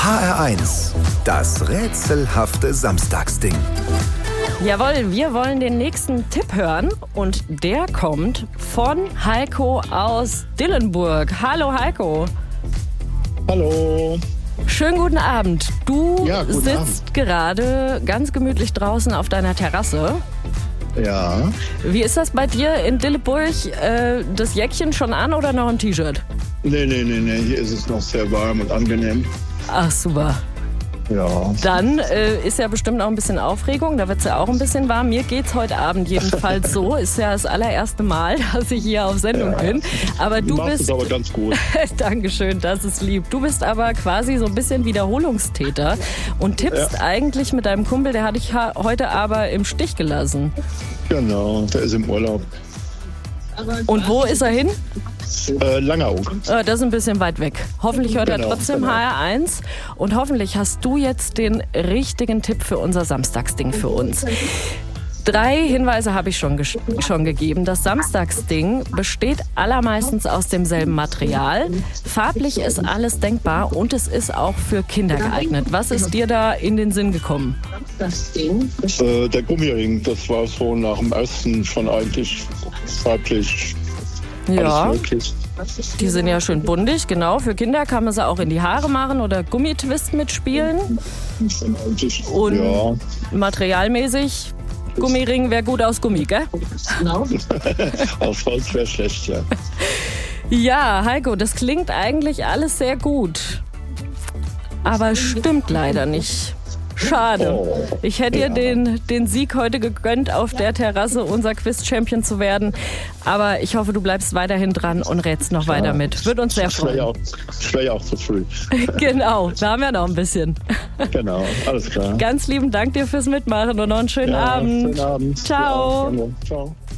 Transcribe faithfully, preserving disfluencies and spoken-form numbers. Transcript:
H R eins, das rätselhafte Samstagsding. Jawohl, wir wollen den nächsten Tipp hören und der kommt von Heiko aus Dillenburg. Hallo Heiko. Hallo. Schönen guten Abend. Du Ja, guten sitzt Abend. gerade ganz gemütlich draußen auf deiner Terrasse. Ja, Wie ist das bei dir in Dillenburg? Äh, das Jäckchen schon an oder noch ein T-Shirt? nee, nee, nee, nee, hier ist es noch sehr warm und angenehm. Ach super. Ja, Dann äh, ist ja bestimmt auch ein bisschen Aufregung, da wird es ja auch ein bisschen warm. Mir geht's heute Abend jedenfalls so. Ist ja das allererste Mal, dass ich hier auf Sendung Ja. bin. Aber du du machst bist... es aber ganz gut. Dankeschön, das ist lieb. Du bist aber quasi so ein bisschen Wiederholungstäter und tippst Ja. eigentlich mit deinem Kumpel, der hat dich ha- heute aber im Stich gelassen. Genau, der ist im Urlaub. Und wo ist er hin? Äh, Langerau. Äh, das ist ein bisschen weit weg. Hoffentlich hört er Genau, trotzdem genau. H R eins und hoffentlich hast du jetzt den richtigen Tipp für unser Samstagsding für uns. Drei Hinweise habe ich schon, ges- schon gegeben. Das Samstagsding besteht allermeistens aus demselben Material. Farblich ist alles denkbar und es ist auch für Kinder geeignet. Was ist dir da in den Sinn gekommen? Äh, der Gummiring, das war so nach dem ersten schon eigentlich farblich Ja, alles möglich. die sind ja schön buntig. Genau, für Kinder kann man sie auch in die Haare machen oder Gummitwist mitspielen. Und Ja, materialmäßig, Gummiring wäre gut aus Gummi, gell? aus Holz wäre schlecht, ja. Ja, Heiko, das klingt eigentlich alles sehr gut. Aber stimmt leider nicht. Schade. Oh, Ich hätte dir ja. den, den Sieg heute gegönnt, auf der Terrasse unser Quiz-Champion zu werden. Aber ich hoffe, du bleibst weiterhin dran und rätst noch weiter mit. Würde uns sehr Ich wäre ja freuen. auch, ich wär ja auch zu früh. Genau, da haben wir noch ein bisschen. Genau, alles klar. Ganz lieben Dank dir fürs Mitmachen und noch einen schönen Ja, Abend. Schönen Abend. Ciao. Ja, ciao.